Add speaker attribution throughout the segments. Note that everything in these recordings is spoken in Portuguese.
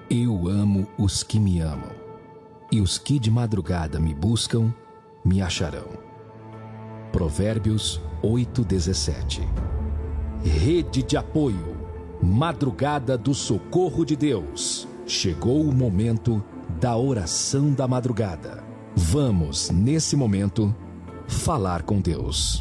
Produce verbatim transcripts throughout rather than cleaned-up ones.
Speaker 1: Eu amo os que me amam, e os que de madrugada me buscam, me acharão. Provérbios oito, dezessete. Rede de apoio, madrugada do socorro de Deus. Chegou o momento da oração da madrugada. Vamos, nesse momento, falar com Deus.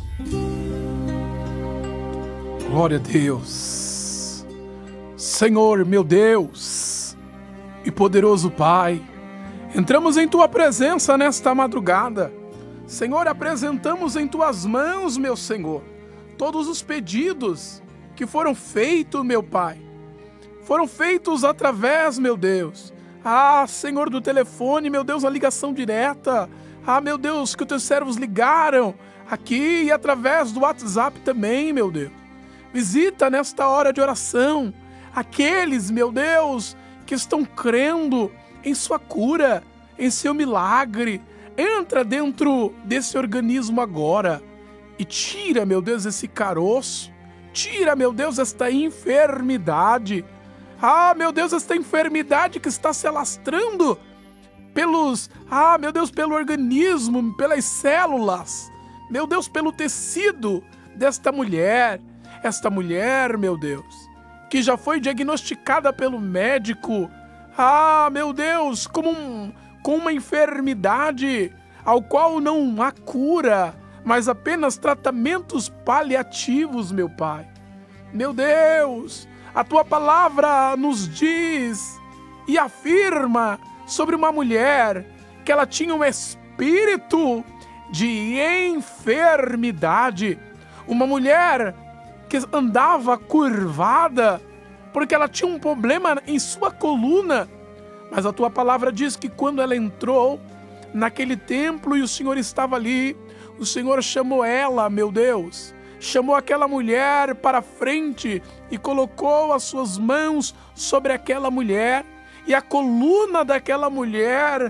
Speaker 2: Glória a Deus. Senhor, meu Deus e poderoso Pai, entramos em Tua presença nesta madrugada. Senhor, apresentamos em Tuas mãos, meu Senhor, todos os pedidos que foram feitos, meu Pai. Foram feitos através, meu Deus, ah, Senhor, do telefone, meu Deus, a ligação direta. Ah, meu Deus, que os Teus servos ligaram aqui e através do WhatsApp também, meu Deus. Visita nesta hora de oração aqueles, meu Deus, que estão crendo em sua cura, em seu milagre. Entra dentro desse organismo agora e tira, meu Deus, esse caroço. Tira, meu Deus, esta enfermidade. Ah, meu Deus, esta enfermidade que está se alastrando pelos, ah, meu Deus, pelo organismo, pelas células. Meu Deus, pelo tecido desta mulher. Esta mulher, meu Deus, que já foi diagnosticada pelo médico, ah, meu Deus, como um, com uma enfermidade ao qual não há cura, mas apenas tratamentos paliativos, meu Pai. Meu Deus, a Tua palavra nos diz e afirma sobre uma mulher que ela tinha um espírito de enfermidade, uma mulher que andava curvada, porque ela tinha um problema em sua coluna. Mas a Tua palavra diz que quando ela entrou naquele templo e o Senhor estava ali, o Senhor chamou ela, meu Deus, chamou aquela mulher para frente e colocou as suas mãos sobre aquela mulher, e a coluna daquela mulher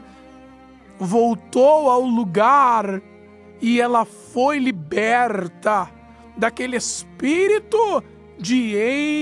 Speaker 2: voltou ao lugar e ela foi liberta daquele espírito de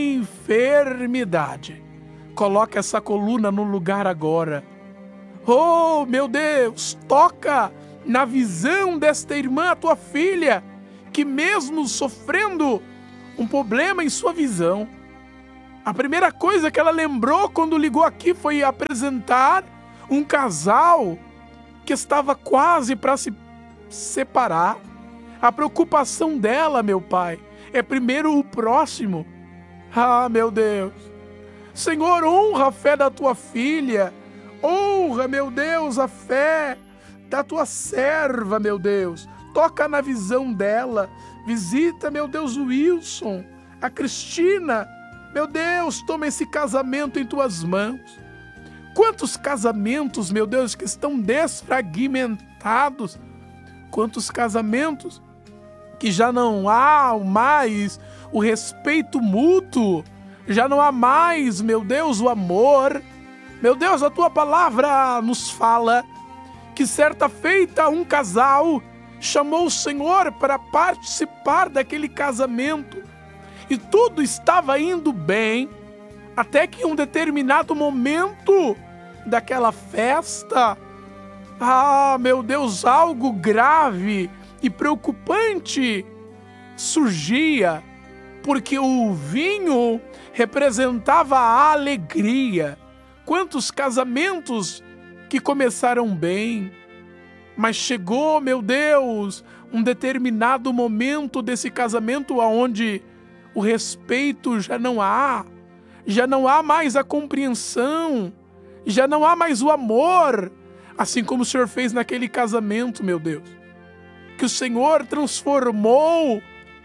Speaker 2: enfermidade. Coloca essa coluna no lugar agora. Oh, meu Deus, toca na visão desta irmã, a Tua filha, que mesmo sofrendo um problema em sua visão, a primeira coisa que ela lembrou quando ligou aqui foi apresentar um casal que estava quase para se separar. A preocupação dela, meu Pai, é primeiro o próximo. Ah, meu Deus. Senhor, honra a fé da Tua filha. Honra, meu Deus, a fé da Tua serva, meu Deus. Toca na visão dela. Visita, meu Deus, o Wilson, a Cristina. Meu Deus, toma esse casamento em Tuas mãos. Quantos casamentos, meu Deus, que estão desfragmentados. Quantos casamentos que já não há mais o respeito mútuo, já não há mais, meu Deus, o amor. Meu Deus, a Tua palavra nos fala que certa feita um casal chamou o Senhor para participar daquele casamento e tudo estava indo bem, até que em um determinado momento daquela festa, ah, meu Deus, algo grave e preocupante surgia, porque o vinho representava a alegria. Quantos casamentos que começaram bem, mas chegou, meu Deus, um determinado momento desse casamento onde o respeito já não há, já não há mais a compreensão, já não há mais o amor, assim como o Senhor fez naquele casamento, meu Deus. Que o Senhor transformou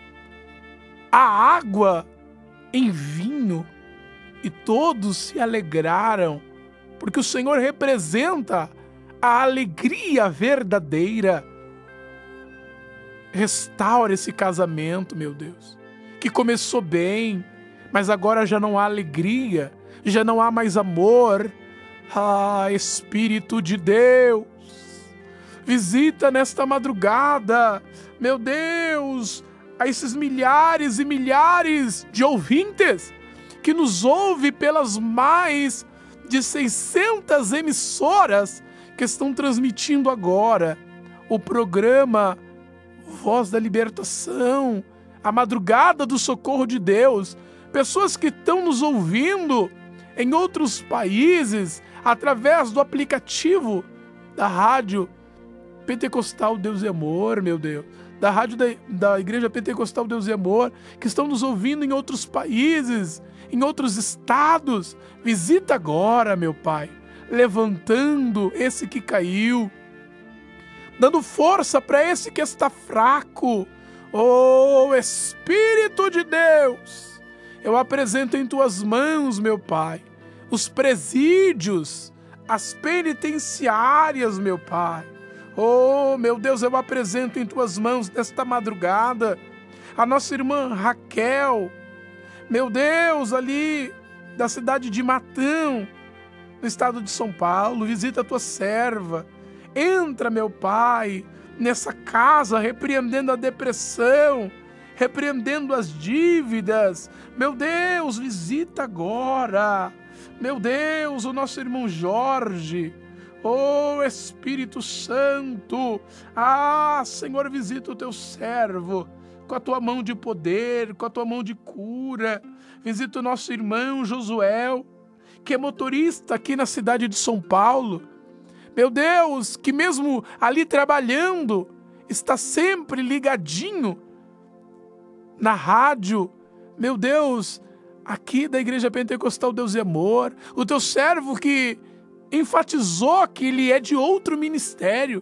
Speaker 2: a água em vinho e todos se alegraram, porque o Senhor representa a alegria verdadeira. Restaura esse casamento, meu Deus, que começou bem, mas agora já não há alegria, já não há mais amor. Ah, Espírito de Deus, visita nesta madrugada, meu Deus, a esses milhares e milhares de ouvintes que nos ouvem pelas mais de seiscentas emissoras que estão transmitindo agora o programa Voz da Libertação, a Madrugada do Socorro de Deus. Pessoas que estão nos ouvindo em outros países através do aplicativo da Rádio Pentecostal Deus e Amor, meu Deus, da Rádio da, da Igreja Pentecostal Deus e Amor, que estão nos ouvindo em outros países, em outros estados. Visita agora, meu Pai, levantando esse que caiu, dando força para esse que está fraco. Oh, Espírito de Deus, eu apresento em tuas mãos, meu Pai, os presídios, as penitenciárias, meu Pai. Oh, meu Deus, eu apresento em tuas mãos nesta madrugada a nossa irmã Raquel, meu Deus, ali da cidade de Matão, no estado de São Paulo. Visita a tua serva. Entra, meu Pai, nessa casa, repreendendo a depressão, repreendendo as dívidas. Meu Deus, visita agora. Meu Deus, o nosso irmão Jorge. Oh, Espírito Santo. Ah, Senhor, visita o teu servo com a tua mão de poder, com a tua mão de cura. Visita o nosso irmão Josué, que é motorista aqui na cidade de São Paulo. Meu Deus, que mesmo ali trabalhando, está sempre ligadinho na rádio. Meu Deus, aqui da Igreja Pentecostal Deus e Amor. O teu servo que enfatizou que ele é de outro ministério,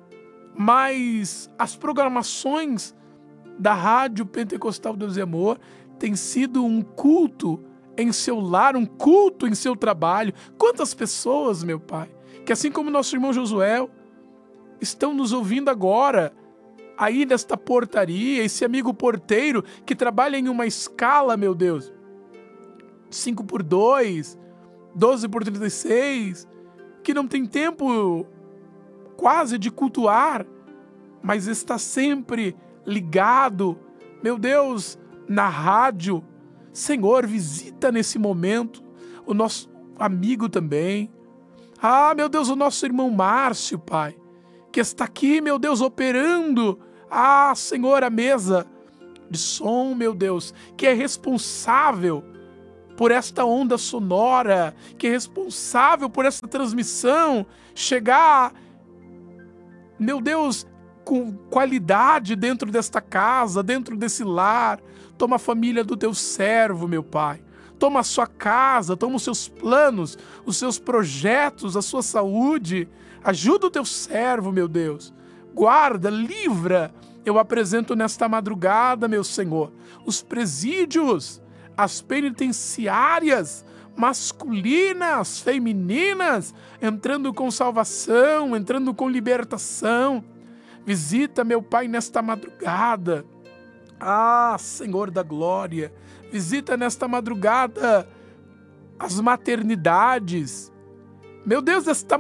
Speaker 2: mas as programações da Rádio Pentecostal Deus e Amor têm sido um culto em seu lar, um culto em seu trabalho. Quantas pessoas, meu Pai, que assim como nosso irmão Josué, estão nos ouvindo agora, aí nesta portaria, esse amigo porteiro que trabalha em uma escala, meu Deus, cinco por dois, doze por trinta e seis, que não tem tempo quase de cultuar, mas está sempre ligado, meu Deus, na rádio. Senhor, visita nesse momento o nosso amigo também. Ah, meu Deus, o nosso irmão Márcio, Pai, que está aqui, meu Deus, operando, ah, Senhor, a mesa de som, meu Deus, que é responsável por esta onda sonora, que é responsável por essa transmissão chegar, meu Deus, com qualidade dentro desta casa, dentro desse lar. Toma a família do teu servo, meu Pai. Toma a sua casa, toma os seus planos, os seus projetos, a sua saúde. Ajuda o teu servo, meu Deus. Guarda, livra. Eu apresento nesta madrugada, meu Senhor, os presídios, as penitenciárias masculinas, femininas, entrando com salvação, entrando com libertação. Visita, meu Pai, nesta madrugada. Ah, Senhor da glória, visita nesta madrugada as maternidades. Meu Deus, esta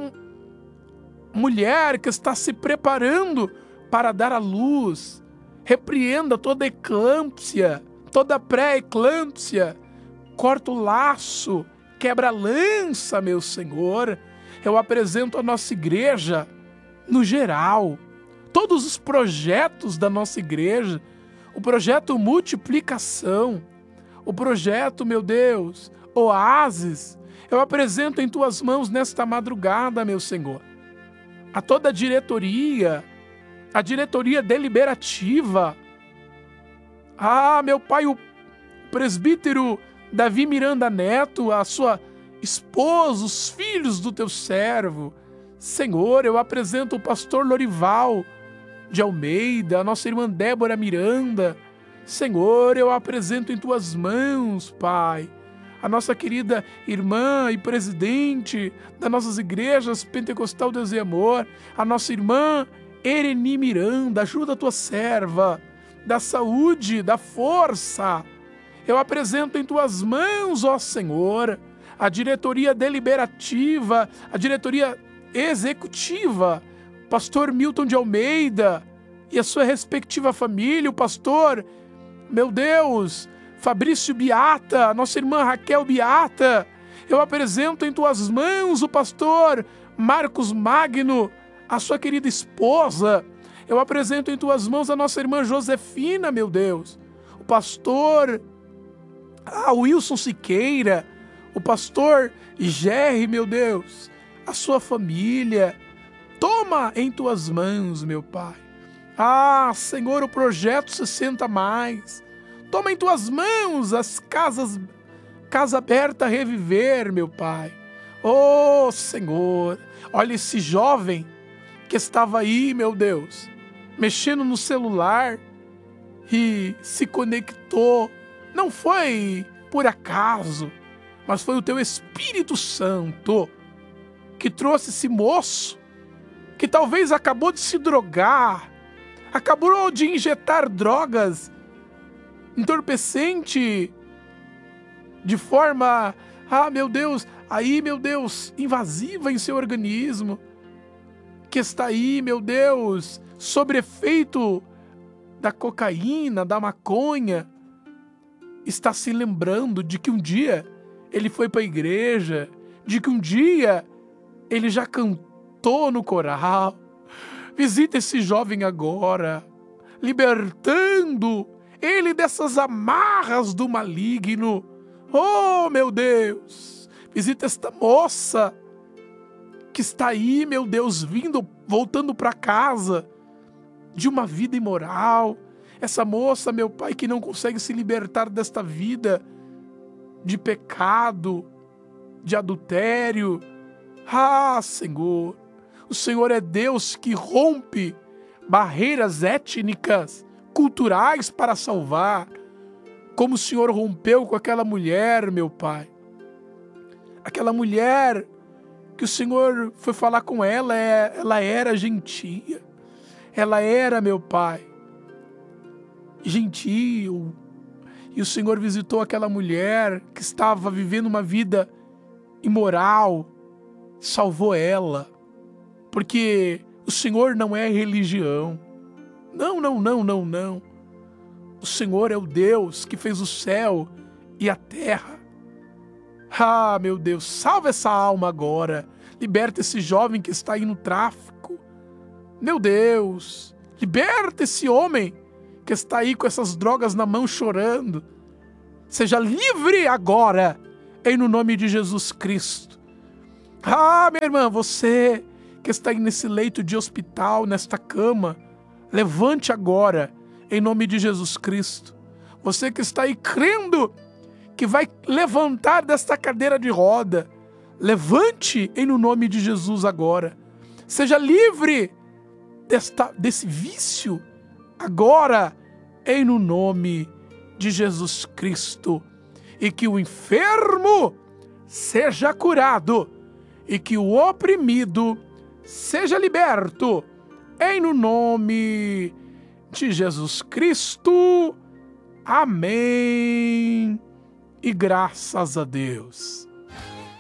Speaker 2: mulher que está se preparando para dar à luz, repreenda toda eclâmpsia, toda pré-eclâmpsia, corta o laço, quebra a lança, meu Senhor. Eu apresento a nossa igreja no geral, todos os projetos da nossa igreja, o projeto Multiplicação, o projeto, meu Deus, Oásis, eu apresento em tuas mãos nesta madrugada, meu Senhor. A toda a diretoria, a diretoria deliberativa. Ah, meu Pai, o presbítero Davi Miranda Neto, a sua esposa, os filhos do teu servo. Senhor, eu apresento o pastor Lorival de Almeida, a nossa irmã Débora Miranda. Senhor, eu apresento em tuas mãos, Pai, a nossa querida irmã e presidente das nossas igrejas Pentecostal Deus e Amor, a nossa irmã Ereni Miranda. Ajuda a tua serva, da saúde, da força. Eu apresento em tuas mãos, ó Senhor, a diretoria deliberativa, a diretoria executiva, pastor Milton de Almeida e a sua respectiva família, o pastor, meu Deus, Fabrício Beata, nossa irmã Raquel Beata. Eu apresento em tuas mãos o pastor Marcos Magno, a sua querida esposa. Eu apresento em tuas mãos a nossa irmã Josefina, meu Deus. O pastor ah, Wilson Siqueira, o pastor Gerry, meu Deus. A sua família. Toma em tuas mãos, meu Pai. Ah, Senhor, o projeto sessenta mais. Toma em tuas mãos as casas, Casa Aberta Reviver, meu Pai. Oh, Senhor, olha esse jovem que estava aí, meu Deus, mexendo no celular e se conectou. Não foi por acaso, mas foi o teu Espírito Santo que trouxe esse moço que talvez acabou de se drogar, acabou de injetar drogas entorpecente de forma, ah, meu Deus, aí, meu Deus, invasiva em seu organismo, que está aí, meu Deus, sob efeito da cocaína, da maconha, está se lembrando de que um dia ele foi para a igreja, de que um dia ele já cantou no coral. Visita esse jovem agora, libertando ele dessas amarras do maligno. Oh, meu Deus! Visita esta moça que está aí, meu Deus, vindo, voltando para casa de uma vida imoral. Essa moça, meu Pai, que não consegue se libertar desta vida de pecado, de adultério. Ah, Senhor, o Senhor é Deus que rompe barreiras étnicas, culturais para salvar, como o Senhor rompeu com aquela mulher, meu Pai. Aquela mulher que o Senhor foi falar com ela, ela era gentia, ela era, meu Pai, gentil, e o Senhor visitou aquela mulher que estava vivendo uma vida imoral, salvou ela, porque o Senhor não é religião, não, não, não, não, não, o Senhor é o Deus que fez o céu e a terra. Ah, meu Deus, salva essa alma agora, liberta esse jovem que está aí no tráfico, meu Deus, liberta esse homem que está aí com essas drogas na mão chorando, seja livre agora, em no nome de Jesus Cristo. Ah, minha irmã, você que está aí nesse leito de hospital, nesta cama, levante agora, em nome de Jesus Cristo. Você que está aí crendo que vai levantar desta cadeira de roda, levante em no nome de Jesus agora. Seja livre desta, desse vício agora, em no nome de Jesus Cristo. E que o enfermo seja curado e que o oprimido seja liberto, em no nome de Jesus Cristo. Amém. E graças a Deus.